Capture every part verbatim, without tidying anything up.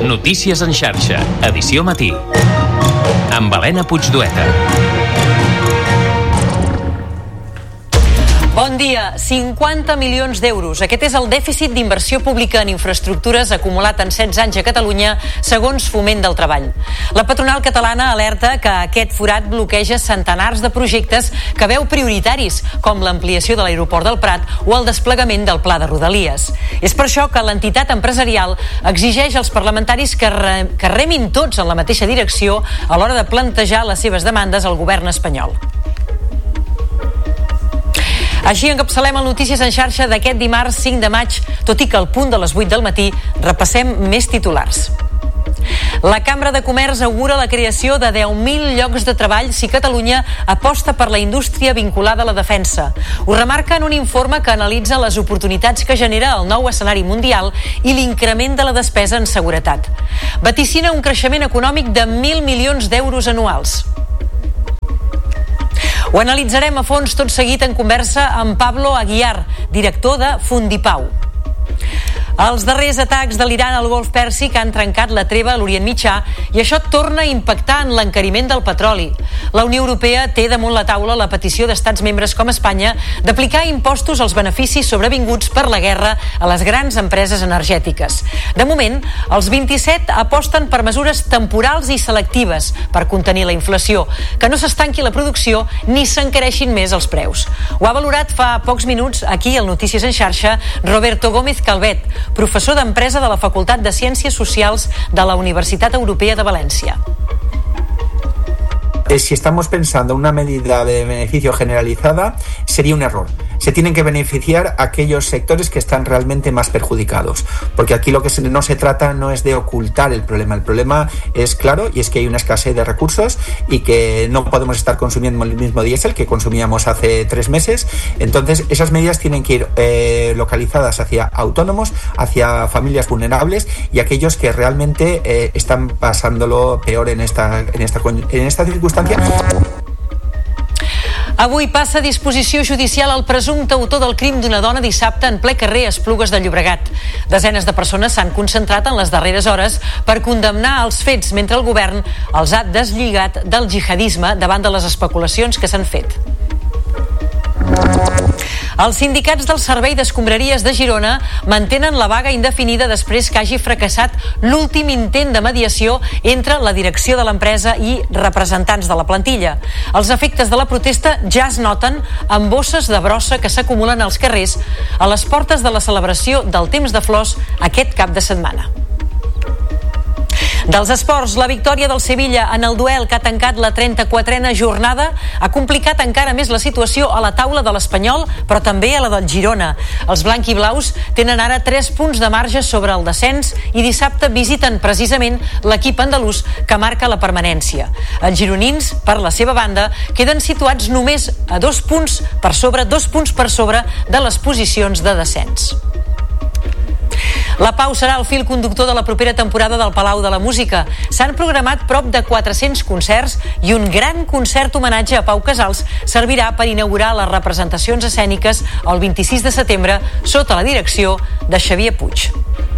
Notícies en xarxa, edició matí. Amb Helena Puigdueta. Bon dia. cinquanta milions d'euros. Aquest és el dèficit d'inversió pública en infraestructures acumulat en setze anys a Catalunya, segons Foment del Treball. La patronal catalana alerta que aquest forat bloqueja centenars de projectes que veu prioritaris, com l'ampliació de l'aeroport del Prat o el desplegament del Pla de Rodalies. És per això que l'entitat empresarial exigeix als parlamentaris que, re, que remin tots en la mateixa direcció a l'hora de plantejar les seves demandes al govern espanyol. Així encapçalem el Notícies en xarxa d'aquest dimarts cinc de maig, tot i que al punt de les vuit del matí repassem més titulars. La Cambra de Comerç augura la creació de deu mil llocs de treball si Catalunya aposta per la indústria vinculada a la defensa. Ho remarca en un informe que analitza les oportunitats que genera el nou escenari mundial i l'increment de la despesa en seguretat. Vaticina un creixement econòmic de mil milions d'euros anuals. Ho analitzarem a fons tot seguit en conversa amb Pablo Aguiar, director de Fundipau. Els darrers atacs de l'Iran al Golf Pèrsic han trencat la treva a l'Orient Mitjà i això torna a impactar en l'encariment del petroli. La Unió Europea té damunt la taula la petició d'estats membres com Espanya d'aplicar impostos als beneficis sobrevinguts per la guerra a les grans empreses energètiques. De moment, els vint-i-set aposten per mesures temporals i selectives per contenir la inflació, que no s'estanqui la producció ni s'encareixin més els preus. Ho ha valorat fa pocs minuts aquí al Notícies en xarxa Roberto Gómez Calvet, professor d'Empresa de la Facultat de Ciències Socials de la Universitat Europea de València. Si estamos pensando en una medida de beneficio generalizada, sería un error. Se tienen que beneficiar aquellos sectores que están realmente más perjudicados, porque aquí lo que no se trata no es de ocultar el problema. El problema es claro y es que hay una escasez de recursos y que no podemos estar consumiendo el mismo diésel que consumíamos hace tres meses. Entonces, esas medidas tienen que ir eh, localizadas hacia autónomos, hacia familias vulnerables y aquellos que realmente eh, están pasándolo peor en esta, en esta, en esta circunstancia. Avui passa a disposició judicial el presumpte autor del crim d'una dona dissabte en ple carrer Esplugues de Llobregat. Desenes de persones s'han concentrat en les darreres hores per condemnar els fets, mentre el govern els ha deslligat del jihadisme davant de les especulacions que s'han fet. Els sindicats del Servei d'Escombraries de Girona mantenen la vaga indefinida després que hagi fracassat l'últim intent de mediació entre la direcció de l'empresa i representants de la plantilla. Els efectes de la protesta ja es noten amb bosses de brossa que s'acumulen als carrers a les portes de la celebració del Temps de Flors aquest cap de setmana. Dels esports, la victòria del Sevilla en el duel que ha tancat la trenta-quatrena jornada ha complicat encara més la situació a la taula de l'Espanyol, però també a la del Girona. Els blanquiblaus tenen ara tres punts de marge sobre el descens i dissabte visiten precisament l'equip andalús que marca la permanència. Els gironins, per la seva banda, queden situats només a dos punts per sobre, dos punts per sobre de les posicions de descens. La Pau serà el fil conductor de la propera temporada del Palau de la Música. S'han programat prop de quatre-cents concerts i un gran concert homenatge a Pau Casals servirà per inaugurar les representacions escèniques el vint-i-sis de setembre sota la direcció de Xavier Puig.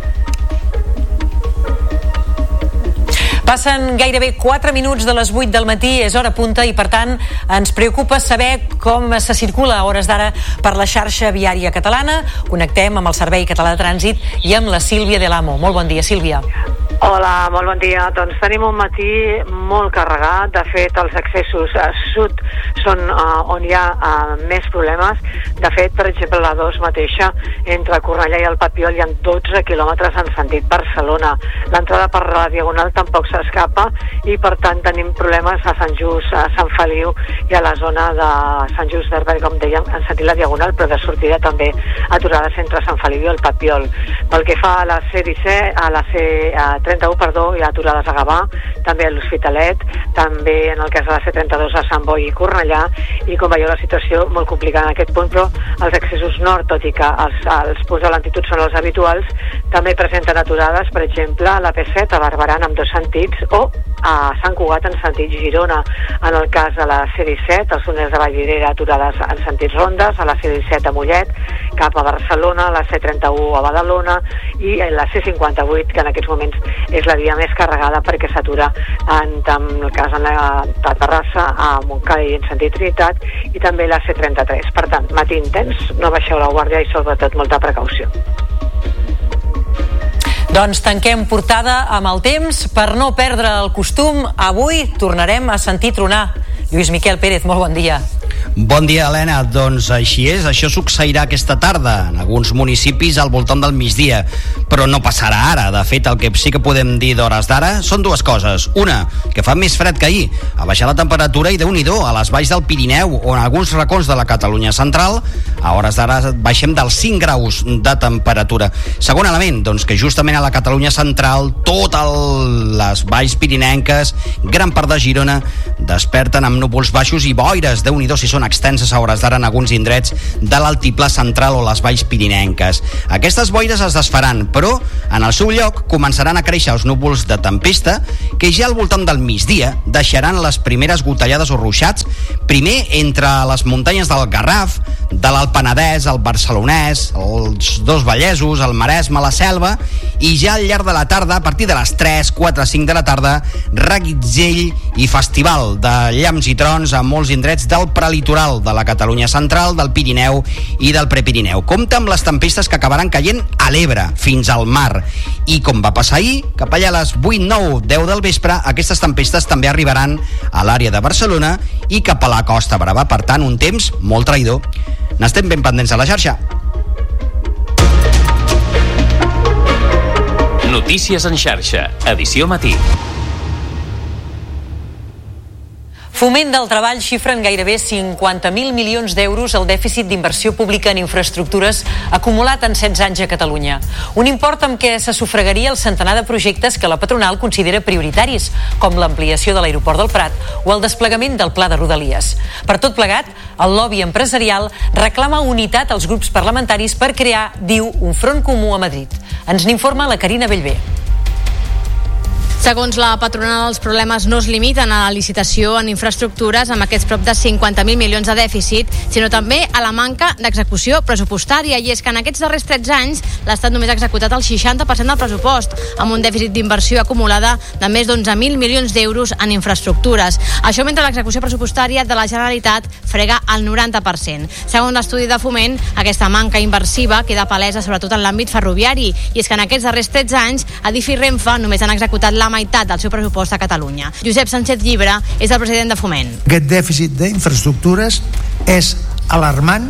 Passen gairebé quatre minuts de les vuit del matí, és hora punta i per tant ens preocupa saber com se circula a hores d'ara per la xarxa viària catalana. Connectem amb el Servei Català de Trànsit i amb la Sílvia de l'Amo. Molt bon dia, Sílvia. Hola, molt bon dia. Doncs tenim un matí molt carregat. De fet, els accessos a sud són uh, on hi ha uh, més problemes. De fet, per exemple, la dos mateixa, entre Cornellà i el Papiol hi ha dotze quilòmetres en sentit Barcelona. L'entrada per la Diagonal tampoc s'escapa i, per tant, tenim problemes a Sant Just, a Sant Feliu i a la zona de Sant Just d'Herbert, com dèiem, en sentit la Diagonal, però de sortida també aturades entre Sant Feliu i el Papiol. Pel que fa a la C disset, a la C trenta-u, perdó, hi ha aturades a Gavà, també a l'Hospitalet, també en el cas de la C trenta-dos a Sant Boi i Cornellà, i com veieu la situació molt complicada en aquest punt, però els accessos nord, tot i que els, els punts de lentitud són els habituals, també presenten aturades, per exemple, a la P set a Barberà amb dos sentits o a Sant Cugat en sentit Girona. En el cas de la C disset, els túnels de Vallvidrera aturades en sentits Rondes, a la C disset a Mollet, cap a Barcelona, la C trenta-u a Badalona i la C cinquanta-vuit, que en aquests moments és la via més carregada perquè s'atura en, en el cas en la, de Terrassa a Montcada en sentit Trinitat i també la C trenta-tres. Per tant, matí intens, no baixeu la guàrdia i sobretot molta precaució. Doncs tanquem portada amb el temps. Per no perdre el costum, avui tornarem a sentir tronar. Lluís Miquel Pérez, molt bon dia. Bon dia, Helena. Doncs així és, això succeirà aquesta tarda en alguns municipis al voltant del migdia, però no passarà ara. De fet, el que sí que podem dir d'hores d'ara són dues coses. Una, que fa més fred que ahir, ha baixat la temperatura i déu-n'hi-do a les valls del Pirineu o en alguns racons de la Catalunya central. A hores d'ara baixem dels cinc graus de temperatura. Segon element, doncs que justament a la Catalunya central, totes les valls pirinenques, gran part de Girona, desperten amb núvols baixos i boires. Déu-n'hi-do si són extenses a hores d'ara en alguns indrets de l'altiplà central o les valls pirinenques. Aquestes boires es desfaran, però en el seu lloc començaran a créixer els núvols de tempesta que ja al voltant del migdia deixaran les primeres gotellades o ruixats, primer entre les muntanyes del Garraf, de l'Alt Penedès, el Barcelonès, els dos Vallesos, el Maresme, la Selva, i ja al llarg de la tarda, a partir de les tres, quatre, cinc de la tarda, reguitzell i festival de llamps i trons a molts indrets del prelitoral de la Catalunya central, del Pirineu i del Prepirineu. Compte amb les tempestes que acabaran caient a l'Ebre, fins al mar. I com va passar ahir, cap allà a les vuit, nou, deu del vespre, aquestes tempestes també arribaran a l'àrea de Barcelona i cap a la Costa Brava. Per tant, un temps molt traïdor. N'estem ben pendents a la xarxa. Notícies en xarxa, edició matí. Foment del Treball xifra en gairebé cinquanta mil milions d'euros el dèficit d'inversió pública en infraestructures acumulat en setze anys a Catalunya. Un import amb què se sufragaria el centenar de projectes que la patronal considera prioritaris, com l'ampliació de l'aeroport del Prat o el desplegament del Pla de Rodalies. Per tot plegat, el lobby empresarial reclama unitat als grups parlamentaris per crear, diu, un front comú a Madrid. Ens n'informa la Carina Bellver. Segons la patronal, els problemes no es limiten a la licitació en infraestructures amb aquests prop de cinquanta mil milions de dèficit, sinó també a la manca d'execució pressupostària. I és que en aquests darrers tretze anys l'Estat només ha executat el seixanta per cent del pressupost, amb un dèficit d'inversió acumulada de més d'onze mil milions d'euros en infraestructures. Això mentre l'execució pressupostària de la Generalitat frega el noranta per cent. Segons l'estudi de Foment, aquesta manca inversiva queda palesa sobretot en l'àmbit ferroviari. I és que en aquests darrers tretze anys, Adif i Renfe només han executat la meitat del seu pressupost a Catalunya. Josep Sánchez Llibre és el president de Foment. Aquest dèficit d'infraestructures és alarmant,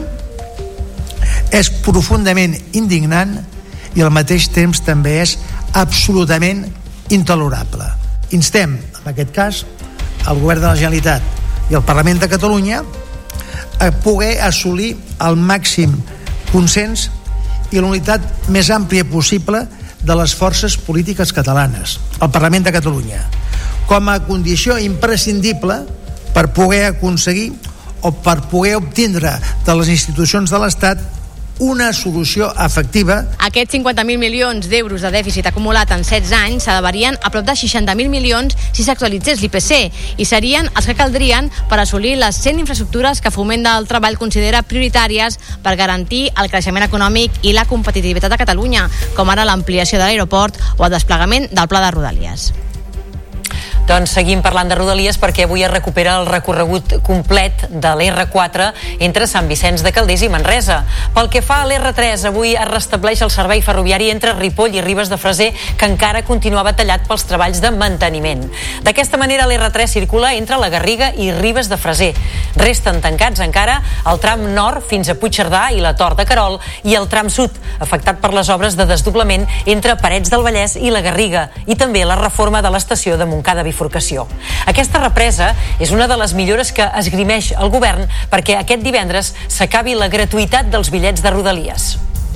és profundament indignant i al mateix temps també és absolutament intolerable. Instem, en aquest cas, el Govern de la Generalitat i el Parlament de Catalunya a poder assolir el màxim consens i la unitat més àmplia possible de les forces polítiques catalanes, el Parlament de Catalunya, com a condició imprescindible per poder aconseguir o per poder obtindre de les institucions de l'Estat una solució efectiva. Aquests cinquanta mil milions d'euros de dèficit acumulat en setze anys s'elevarien a prop de seixanta mil milions si s'actualitzés l'I P C i serien els que caldrien per assolir les cent infraestructures que Foment del Treball considera prioritàries per garantir el creixement econòmic i la competitivitat de Catalunya, com ara l'ampliació de l'aeroport o el desplegament del Pla de Rodalies. Doncs seguim parlant de Rodalies perquè avui es recupera el recorregut complet de l'R quatre entre Sant Vicenç de Calders i Manresa. Pel que fa a l'R tres, avui es restableix el servei ferroviari entre Ripoll i Ribes de Freser, que encara continuava tallat pels treballs de manteniment. D'aquesta manera, l'R tres circula entre la Garriga i Ribes de Freser. Resten tancats encara el tram nord fins a Puigcerdà i la Tor de Querol i el tram sud, afectat per les obres de desdoblament entre Parets del Vallès i la Garriga, i també la reforma de l'estació de Montcada Bifurcació. Aquesta represa és una de les millores que esgrimeix el govern perquè aquest divendres s'acabi la gratuïtat dels bitllets de Rodalies.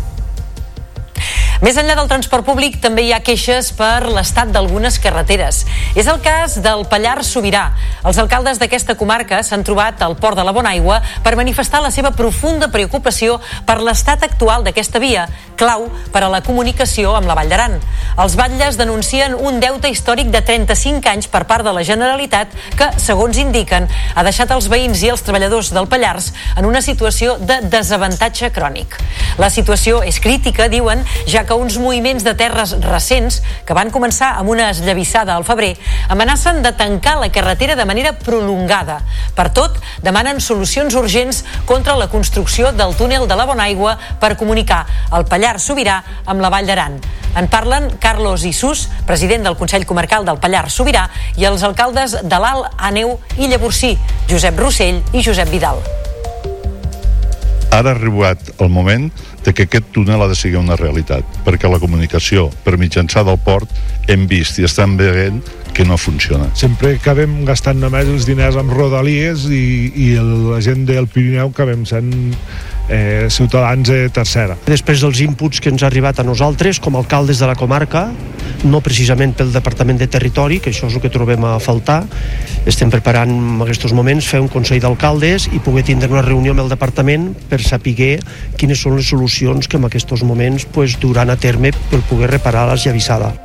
Més enllà del transport públic, també hi ha queixes per l'estat d'algunes carreteres. És el cas del Pallars Sobirà. Els alcaldes d'aquesta comarca s'han trobat al Port de la Bonaigua per manifestar la seva profunda preocupació per l'estat actual d'aquesta via, clau per a la comunicació amb la Vall d'Aran. Els batlles denuncien un deute històric de trenta-cinc anys per part de la Generalitat que, segons indiquen, ha deixat els veïns i els treballadors del Pallars en una situació de desavantatge crònic. La situació és crítica, diuen, ja que que uns moviments de terres recents, que van començar amb una esllavissada al febrer, amenacen de tancar la carretera de manera prolongada. Per tot, demanen solucions urgents contra la construcció del túnel de la Bonaigua per comunicar el Pallars Sobirà amb la Vall d'Aran. En parlen Carlos Isús, president del Consell Comarcal del Pallars Sobirà, i els alcaldes de l'Alt Àneu i Llavorsí, Josep Rossell i Josep Vidal. Ara ha arribat el moment de que aquest túnel ha de ser una realitat, perquè la comunicació per mitjançar del port hem vist i estem veient que no funciona. Sempre acabem gastant només els diners amb rodalies i, i la gent del Pirineu acabem sent eh, ciutadans de tercera. Després dels inputs que ens ha arribat a nosaltres com a alcaldes de la comarca, no precisament pel Departament de Territori, que això és el que trobem a faltar, estem preparant en aquests moments fer un Consell d'Alcaldes i poder tindre una reunió amb el Departament per saber quines són les solucions que en aquests moments pues, duran a terme per poder reparar l'esllavissada.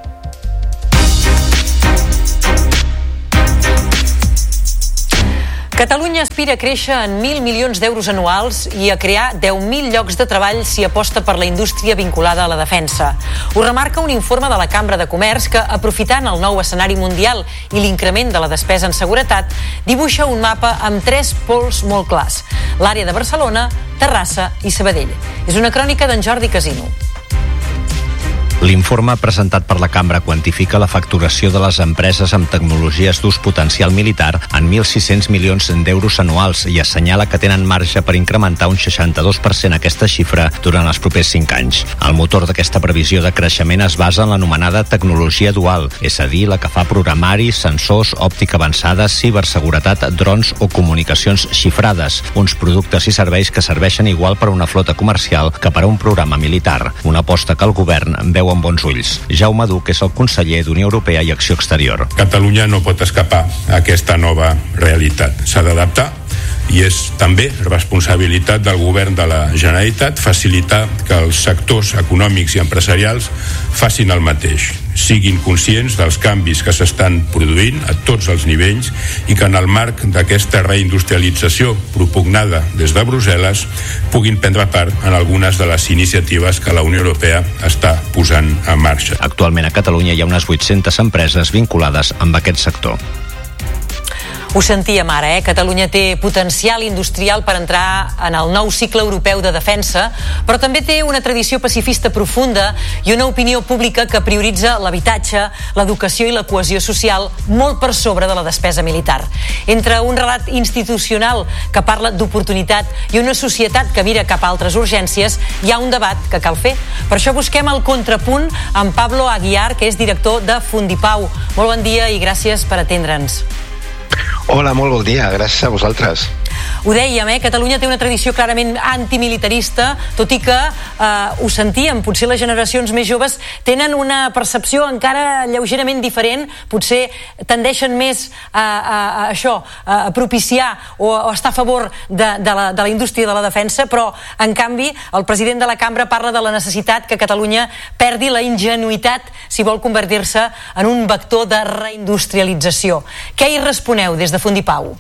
Catalunya aspira a créixer en mil milions d'euros anuals i a crear deu mil llocs de treball si aposta per la indústria vinculada a la defensa. Ho remarca un informe de la Cambra de Comerç que, aprofitant el nou escenari mundial i l'increment de la despesa en seguretat, dibuixa un mapa amb tres pols molt clars: l'àrea de Barcelona, Terrassa i Sabadell. És una crònica d'en Jordi Casino. L'informe presentat per la Cambra quantifica la facturació de les empreses amb tecnologies d'ús potencial militar en mil sis-cents milions d'euros anuals i assenyala que tenen marge per incrementar un seixanta-dos per cent aquesta xifra durant els propers cinc anys. El motor d'aquesta previsió de creixement es basa en l'anomenada tecnologia dual, és a dir, la que fa programari, sensors, òptica avançada, ciberseguretat, drons o comunicacions xifrades, uns productes i serveis que serveixen igual per a una flota comercial que per a un programa militar, una aposta que el govern veu amb bons ulls. Jaume Duc és el conseller d'Unió Europea i Acció Exterior. Catalunya no pot escapar a aquesta nova realitat. S'ha d'adaptar i és també responsabilitat del govern de la Generalitat facilitar que els sectors econòmics i empresarials facin el mateix, siguin conscients dels canvis que s'estan produint a tots els nivells i que en el marc d'aquesta reindustrialització propugnada des de Brussel·les puguin prendre part en algunes de les iniciatives que la Unió Europea està posant en marxa. Actualment a Catalunya hi ha unes vuit-centes empreses vinculades amb aquest sector. Ho sentíem ara, eh? Catalunya té potencial industrial per entrar en el nou cicle europeu de defensa, però també té una tradició pacifista profunda i una opinió pública que prioritza l'habitatge, l'educació i la cohesió social molt per sobre de la despesa militar. Entre un relat institucional que parla d'oportunitat i una societat que mira cap a altres urgències, hi ha un debat que cal fer. Per això busquem el contrapunt amb Pablo Aguiar, que és director de Fundipau. Molt bon dia i gràcies per atendre'ns. Hola, molt bon dia, gràcies a vosaltres. Ho dèiem, eh? Catalunya té una tradició clarament antimilitarista, tot i que eh, ho sentíem, potser les generacions més joves tenen una percepció encara lleugerament diferent, potser tendeixen més a, a, a això, a propiciar o a estar a favor de, de, la, de la indústria de la defensa, però en canvi el president de la Cambra parla de la necessitat que Catalunya perdi la ingenuïtat si vol convertir-se en un vector de reindustrialització. Què hi responeu des de Fundipau?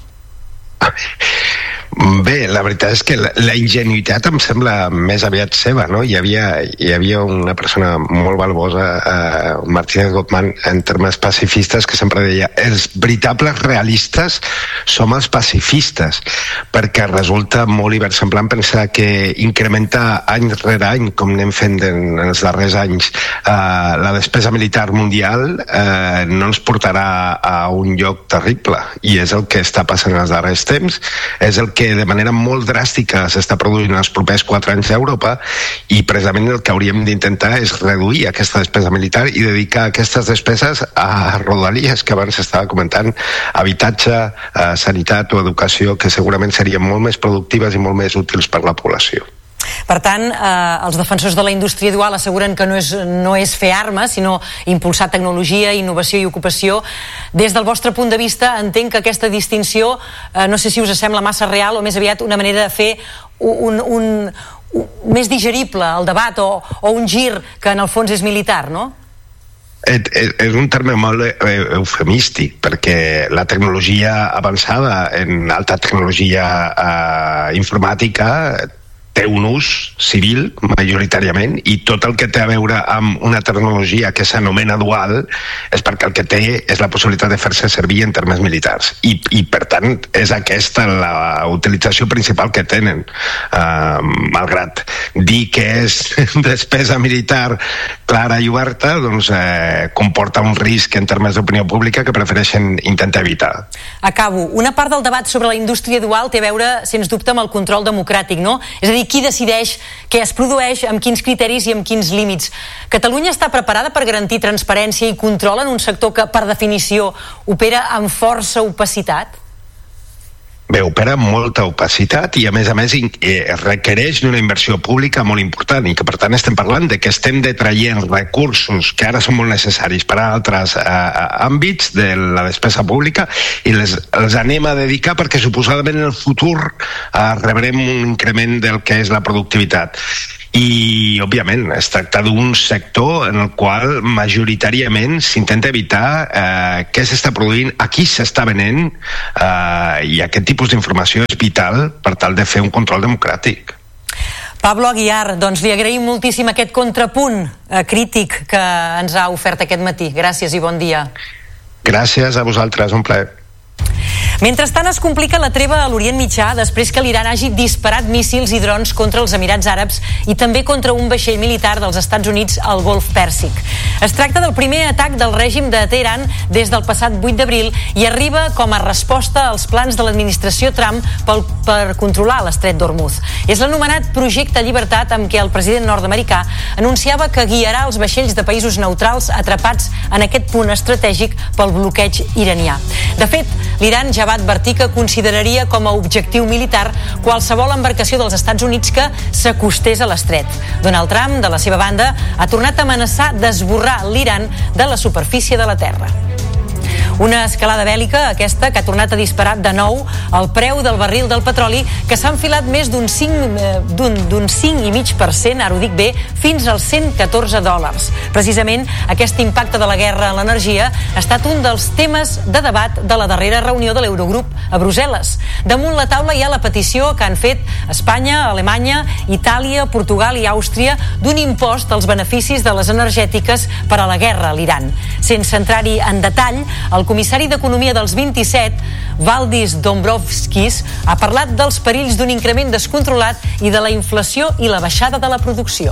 Bé, la veritat és que la, la ingenuïtat em sembla més aviat seva, no? Hi havia, hi havia una persona molt balbosa, eh, Martínez Guzmán, en termes pacifistes, que sempre deia els veritables realistes som els pacifistes, perquè resulta molt inversemblant pensar que incrementar any rere any, com anem fent en els darrers anys, eh, la despesa militar mundial eh, no ens portarà a un lloc terrible, i és el que està passant en els darrers temps, és el que de manera molt dràstica s'està produint en els propers quatre anys a Europa, i precisament el que hauríem d'intentar és reduir aquesta despesa militar i dedicar aquestes despeses a rodalies que abans s'estava comentant, habitatge, eh, sanitat o educació, que segurament serien molt més productives i molt més útils per la població. Per tant, eh, els defensors de la indústria dual asseguren que no és, no és fer armes, sinó impulsar tecnologia, innovació i ocupació. Des del vostre punt de vista, entenc que aquesta distinció, eh, no sé si us sembla massa real o més aviat una manera de fer un, un, un, més digerible el debat o, o un gir que en el fons és militar, no? És un terme molt eufemístic, perquè la tecnologia avançada en alta tecnologia eh, informàtica té un ús civil majoritàriament, i tot el que té a veure amb una tecnologia que s'anomena dual és perquè el que té és la possibilitat de fer-se servir en termes militars, i, i per tant és aquesta la utilització principal que tenen, uh, malgrat dir que és despesa militar clara i oberta, doncs eh, comporta un risc en termes d'opinió pública que prefereixen intentar evitar. Acabo. Una part del debat sobre la indústria dual té a veure, sens dubte, amb el control democràtic, no? És a dir, qui decideix què es produeix, amb quins criteris i amb quins límits. Catalunya està preparada per garantir transparència i control en un sector que, per definició, opera amb força opacitat? Bé, opera amb molta opacitat i, a més a més, eh, requereix d'una inversió pública molt important, i que, per tant, estem parlant de que estem detraient recursos que ara són molt necessaris per a altres eh, àmbits de la despesa pública, i les, els anem a dedicar perquè, suposadament, en el futur eh, rebrem un increment del que és la productivitat. I, òbviament, es tracta d'un sector en el qual majoritàriament s'intenta evitar eh, què s'està produint, a qui s'està venent, eh, i aquest tipus d'informació és vital per tal de fer un control democràtic. Pablo Aguiar, doncs li agraïm moltíssim aquest contrapunt eh, crític que ens ha ofert aquest matí. Gràcies i bon dia. Gràcies a vosaltres, un plaer. Mentrestant, es complica la treva a l'Orient Mitjà després que l'Iran hagi disparat míssils i drons contra els Emirats Àrabs i també contra un vaixell militar dels Estats Units al Golf Pèrsic. Es tracta del primer atac del règim de Teheran des del passat vuit d'abril i arriba com a resposta als plans de l'administració Trump pel, per controlar l'estret d'Hormuz. És l'anomenat Projecte Llibertat, amb què el president nord-americà anunciava que guiarà els vaixells de països neutrals atrapats en aquest punt estratègic pel bloqueig iranià. De fet, l'Iran ja va advertir que consideraria com a objectiu militar qualsevol embarcació dels Estats Units que s'acostés a l'estret. Donald Trump, de la seva banda, ha tornat a amenaçar d'esborrar l'Iran de la superfície de la Terra. Una escalada bèl·lica, aquesta, que ha tornat a disparar de nou el preu del barril del petroli, que s'ha enfilat més d'un cinc i mig per cent, ara ho dic bé, fins als cent catorze dòlars. Precisament, aquest impacte de la guerra en l'energia ha estat un dels temes de debat de la darrera reunió de l'Eurogrup a Brussel·les. Damunt la taula hi ha la petició que han fet Espanya, Alemanya, Itàlia, Portugal i Àustria d'un impost als beneficis de les energètiques per a la guerra a l'Iran. Sense entrar-hi en detall, el comissari d'Economia dels vint-i-set, Valdis Dombrovskis, ha parlat dels perills d'un increment descontrolat i de la inflació i la baixada de la producció.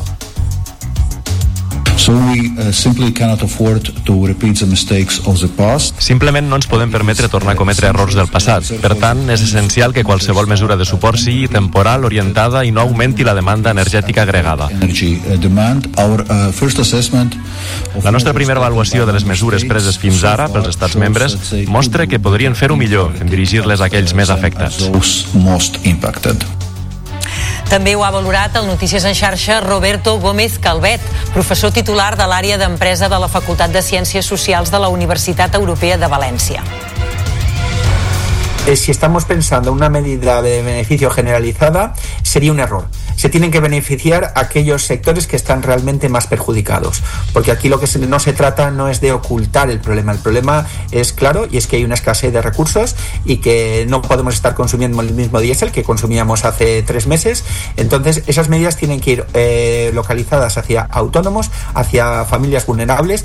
So we uh, simply cannot afford to repeat the mistakes of the past. Simplement no ens podem permetre tornar a cometre errors del passat. Per tant, és essencial que qualsevol mesura de suport sigui temporal, orientada i no augmenti la demanda energètica agregada. Energy demand. Our uh, first assessment. La nostra primera avaluació de les mesures preses fins ara pels estats membres mostra que podrien fer-ho millor en dirigir-les a aquells més afectats. Those most impacted. També ho ha valorat el Notícies en Xarxa Roberto Gómez Calvet, professor titular de l'àrea d'empresa de la Facultat de Ciències Socials de la Universitat Europea de València. Si estamos pensando en una medida de beneficio generalizada, sería un error. Se tienen que beneficiar aquellos sectores que están realmente más perjudicados, porque aquí lo que se, no se trata no es de ocultar el problema. El problema es claro, y es que hay una escasez de recursos y que no podemos estar consumiendo el mismo diésel que consumíamos hace tres meses. Entonces, esas medidas tienen que ir eh, localizadas hacia autónomos, hacia familias vulnerables.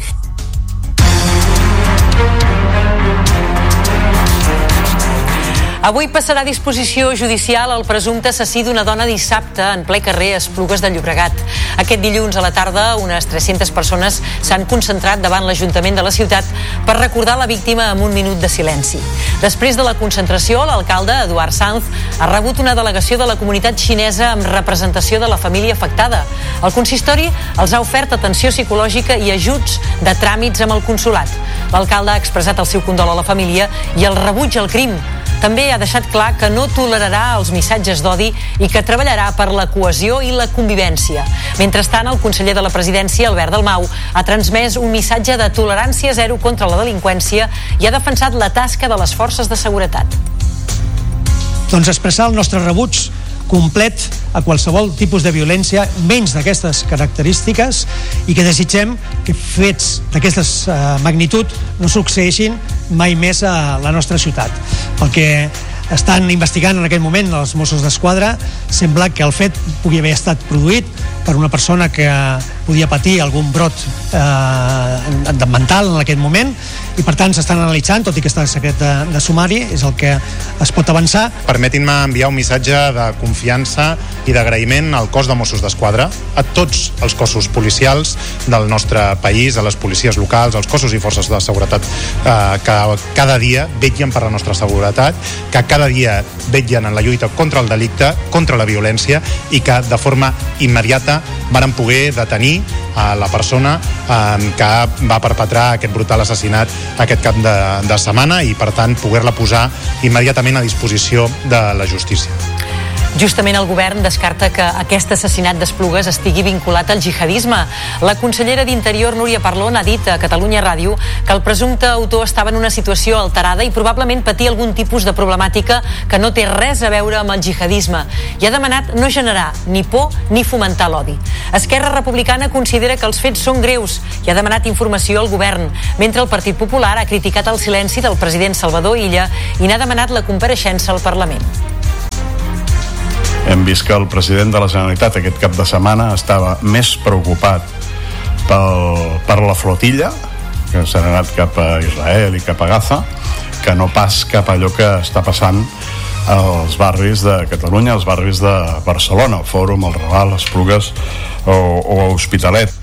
Avui passarà a disposició judicial el presumpte assassí d'una dona dissabte en ple carrer a Esplugues de Llobregat. Aquest dilluns a la tarda, unes tres-centes persones s'han concentrat davant l'Ajuntament de la ciutat per recordar la víctima amb un minut de silenci. Després de la concentració, l'alcalde, Eduard Sanz, ha rebut una delegació de la comunitat xinesa amb representació de la família afectada. El consistori els ha ofert atenció psicològica i ajuts de tràmits amb el consolat. L'alcalde ha expressat el seu condol a la família i el rebuig al crim. També ha deixat clar que no tolerarà els missatges d'odi i que treballarà per la cohesió i la convivència. Mentrestant, el conseller de la presidència, Albert Dalmau, ha transmès un missatge de tolerància zero contra la delinqüència i ha defensat la tasca de les forces de seguretat. Doncs expressar el nostre rebuig complet a qualsevol tipus de violència, menys d'aquestes característiques, i que desitgem que fets d'aquesta uh, magnitud no succeeixin mai més a la nostra ciutat. Pel que estan investigant en aquest moment els Mossos d'Esquadra. Sembla que el fet pugui haver estat produït per una persona que podia patir algun brot eh, mental en aquest moment, i per tant s'estan analitzant, tot i que està en secret de, de sumari, és el que es pot avançar. Permetin-me enviar un missatge de confiança i d'agraïment al cos de Mossos d'Esquadra, a tots els cossos policials del nostre país, a les policies locals, als cossos i forces de seguretat eh, que cada dia vetllen per la nostra seguretat, que cada dia vetllen en la lluita contra el delicte, contra la violència, i que de forma immediata varen poder detenir a la persona eh, que va perpetrar aquest brutal assassinat aquest cap de, de setmana, i per tant poder-la posar immediatament a disposició de la justícia. Justament el govern descarta que aquest assassinat d'Esplugues estigui vinculat al jihadisme. La consellera d'Interior, Núria Parlon, ha dit a Catalunya Ràdio que el presumpte autor estava en una situació alterada i probablement patia algun tipus de problemàtica que no té res a veure amb el jihadisme, i ha demanat no generar ni por ni fomentar l'odi. Esquerra Republicana considera que els fets són greus i ha demanat informació al govern, mentre el Partit Popular ha criticat el silenci del president Salvador Illa i n'ha demanat la compareixença al Parlament. Hem vist que el president de la Generalitat aquest cap de setmana estava més preocupat pel, per la flotilla que s'ha anat cap a Israel i cap a Gaza, que no pas cap a allò que està passant als barris de Catalunya, als barris de Barcelona, el Fòrum, el Raval, Esplugues o, o Hospitalet.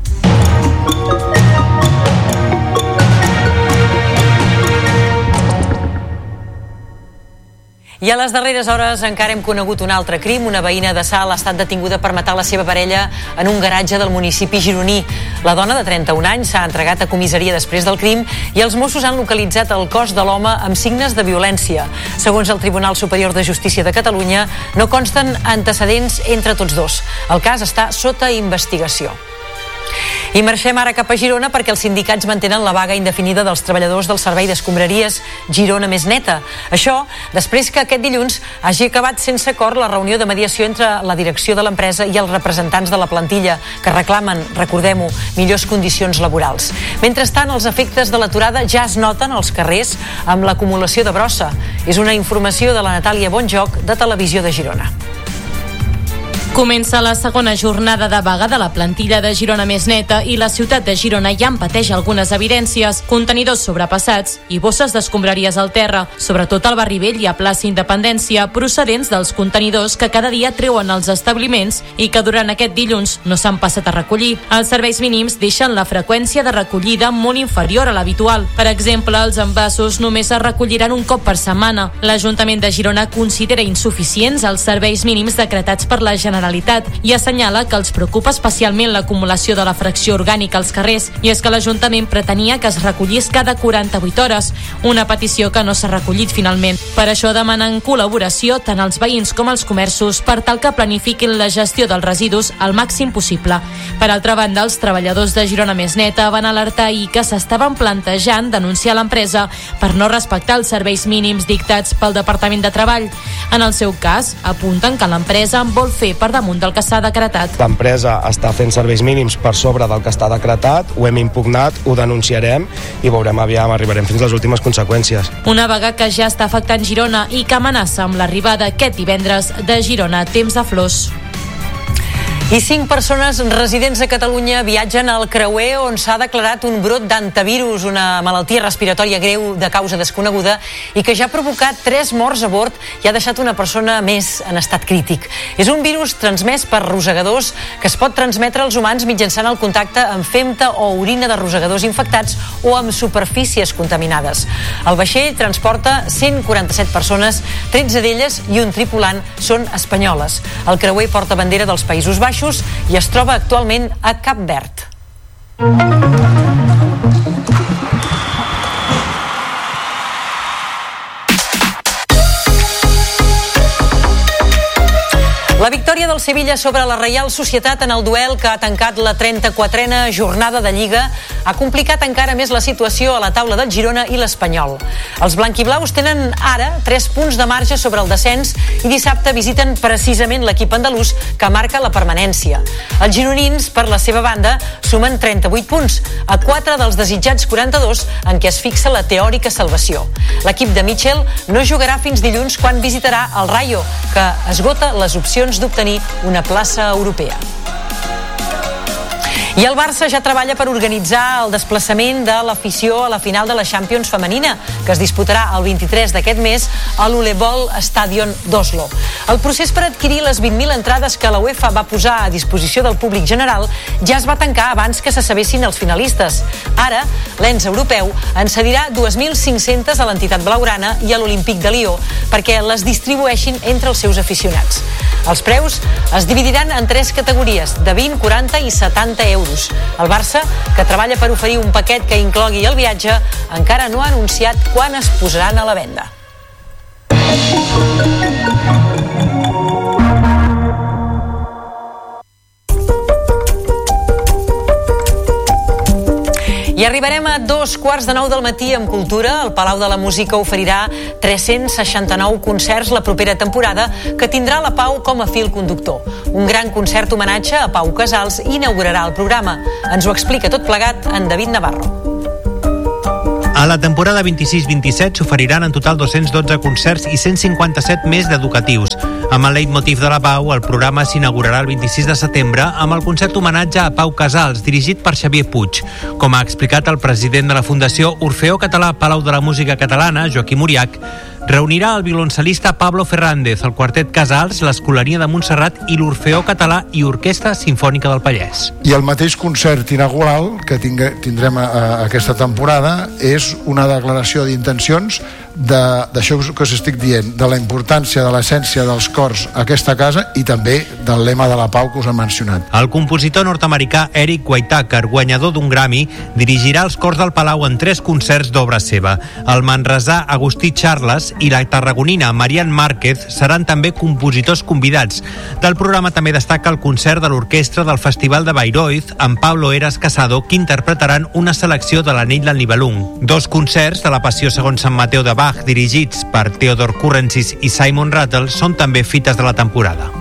I a les darreres hores encara hem conegut un altre crim. Una veïna de Salt ha estat detinguda per matar la seva parella en un garatge del municipi gironí. La dona de trenta-un anys s'ha entregat a comissaria després del crim i els Mossos han localitzat el cos de l'home amb signes de violència. Segons el Tribunal Superior de Justícia de Catalunya, no consten antecedents entre tots dos. El cas està sota investigació. I marxem ara cap a Girona perquè els sindicats mantenen la vaga indefinida dels treballadors del servei d'escombraries Girona Més Neta. Això després que aquest dilluns hagi acabat sense acord la reunió de mediació entre la direcció de l'empresa i els representants de la plantilla, que reclamen, recordem-ho, millors condicions laborals. Mentrestant, els efectes de l'aturada ja es noten als carrers amb l'acumulació de brossa. És una informació de la Natàlia Bonjoc, de Televisió de Girona. Comença la segona jornada de vaga de la plantilla de Girona Més Neta i la ciutat de Girona ja en pateix algunes evidències, contenidors sobrepassats i bosses d'escombraries al terra, sobretot al barri vell i a plaça Independència, procedents dels contenidors que cada dia treuen als establiments i que durant aquest dilluns no s'han passat a recollir. Els serveis mínims deixen la freqüència de recollida molt inferior a l'habitual. Per exemple, els envasos només es recolliran un cop per setmana. L'Ajuntament de Girona considera insuficients els serveis mínims decretats per la Generalitat i assenyala que els preocupa especialment l'acumulació de la fracció orgànica als carrers, i és que l'Ajuntament pretenia que es recollís cada quaranta-vuit hores, una petició que no s'ha recollit finalment. Per això demanen col·laboració tant als veïns com als comerços per tal que planifiquin la gestió dels residus al màxim possible. Per altra banda, els treballadors de Girona Més Neta van alertar ahir que s'estaven plantejant denunciar l'empresa per no respectar els serveis mínims dictats pel Departament de Treball. En el seu cas, apunten que l'empresa vol fer per damunt del que s'ha decretat. L'empresa està fent serveis mínims per sobre del que està decretat, ho hem impugnat, ho denunciarem i veurem aviam, arribarem fins a les últimes conseqüències. Una vaga que ja està afectant Girona i que amenaça amb l'arribada aquest divendres de Girona Temps de Flors. I cinc persones residents a Catalunya viatgen al creuer on s'ha declarat un brot d'antivirus, una malaltia respiratòria greu de causa desconeguda i que ja ha provocat tres morts a bord i ha deixat una persona més en estat crític. És un virus transmès per rosegadors que es pot transmetre als humans mitjançant el contacte amb femta o orina de rosegadors infectats o amb superfícies contaminades. El vaixell transporta cent quaranta-set persones, tretze d'elles i un tripulant són espanyoles. El creuer porta bandera dels Països Baixos i es troba actualment a Cap Verd. La victòria del Sevilla sobre la Reial Societat en el duel que ha tancat la trenta-quatrena jornada de Lliga ha complicat encara més la situació a la taula del Girona i l'Espanyol. Els blanquiblaus tenen ara tres punts de marge sobre el descens i dissabte visiten precisament l'equip andalús que marca la permanència. Els gironins, per la seva banda, sumen trenta-vuit punts, a quatre dels desitjats quaranta-dos en què es fixa la teòrica salvació. L'equip de Michel no jugarà fins dilluns quan visitarà el Rayo, que esgota les opcions d'obtenir una plaça europea. I el Barça ja treballa per organitzar el desplaçament de l'afició a la final de la Champions femenina, que es disputarà el vint-i-tres d'aquest mes a l'Ulebol Stadion d'Oslo. El procés per adquirir les vint mil entrades que la UEFA va posar a disposició del públic general ja es va tancar abans que se sabessin els finalistes. Ara, l'ens europeu en cedirà dos mil cinc-centes a l'entitat blaugrana i a l'Olímpic de Lió perquè les distribueixin entre els seus aficionats. Els preus es dividiran en tres categories, de vint, quaranta i setanta euros. El Barça, que treballa per oferir un paquet que inclogui el viatge, encara no ha anunciat quan es posaran a la venda. I arribarem a dos quarts de nou del matí amb Cultura. El Palau de la Música oferirà tres-cents seixanta-nou concerts la propera temporada, que tindrà la Pau com a fil conductor. Un gran concert homenatge a Pau Casals inaugurarà el programa. Ens ho explica tot plegat en David Navarro. A la temporada vint-i-sis vint-i-set s'oferiran en total dos-cents dotze concerts i cent cinquanta-set més d'educatius. Amb el leitmotiv de la Pau, el programa s'inaugurarà el vint-i-sis de setembre amb el concert homenatge a Pau Casals, dirigit per Xavier Puig. Com ha explicat el president de la Fundació Orfeó Català Palau de la Música Catalana, Joaquim Uriach, reunirà el violoncel·lista Pablo Fernández, el quartet Casals, l'Escolania de Montserrat i l'Orfeó Català i Orquestra Simfònica del Pallès. I el mateix concert inaugural que tindrem a, a aquesta temporada és una declaració d'intencions d'això que us estic dient, de la importància de l'essència dels cors a aquesta casa i també del lema de la Pau que us he mencionat. El compositor nord-americà Eric Whitaker, guanyador d'un Grammy, dirigirà els cors del Palau en tres concerts d'obra seva. El manresà Agustí Charles i la tarragonina Marian Márquez seran també compositors convidats. Del programa també destaca el concert de l'orquestra del Festival de Bayreuth amb Pablo Eras Casado, que interpretaran una selecció de l'Anell del Nibelung. Dos concerts de la Passió segons Sant Mateu de Bach, dirigits per Theodor Currencis i Simon Rattle, són també fites de la temporada.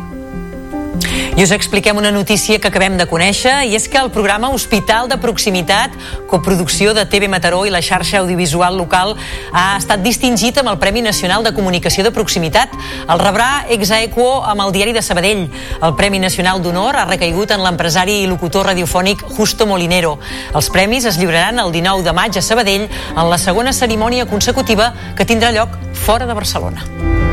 I us expliquem una notícia que acabem de conèixer, i és que el programa Hospital de Proximitat, coproducció de T V Mataró i la xarxa audiovisual local, ha estat distingit amb el Premi Nacional de Comunicació de Proximitat. El rebrà ex aequo amb el Diari de Sabadell. El Premi Nacional d'Honor ha recaigut en l'empresari i locutor radiofònic Justo Molinero. Els premis es lliuraran el dinou de maig a Sabadell en la segona cerimònia consecutiva que tindrà lloc fora de Barcelona.